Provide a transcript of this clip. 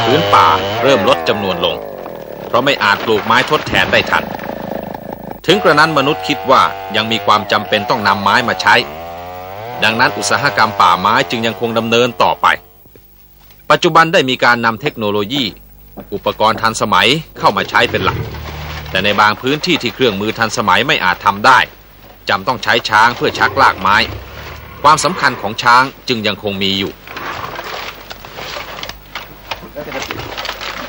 พื้นป่าเริ่มลดจำนวนลงเพราะไม่อาจปลูกไม้ทดแทนได้ทันถึงกระนั้นมนุษย์คิดว่ายังมีความจำเป็นต้องนำไม้มาใช้ดังนั้นอุตสาหกรรมป่าไม้จึงยังคงดำเนินต่อไปปัจจุบันได้มีการนำเทคโนโลยีอุปกรณ์ทันสมัยเข้ามาใช้เป็นหลักแต่ในบางพื้นที่ที่เครื่องมือทันสมัยไม่อาจทำได้จำต้องใช้ช้างเพื่อชักลากไม้ความสำคัญของช้างจึงยังคงมีอยู่